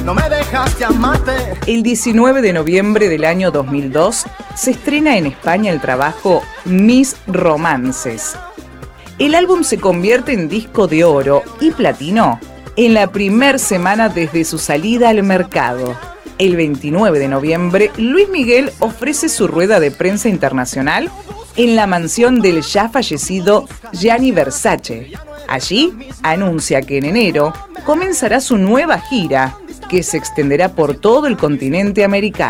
No me dejaste amarte. El 19 de noviembre del año 2002 se estrena en España el trabajo Mis Romances. El álbum se convierte en disco de oro y platino en la primera semana desde su salida al mercado. El 29 de noviembre, Luis Miguel ofrece su rueda de prensa internacional en la mansión del ya fallecido Gianni Versace. Allí anuncia que en enero comenzará su nueva gira, que se extenderá por todo el continente americano.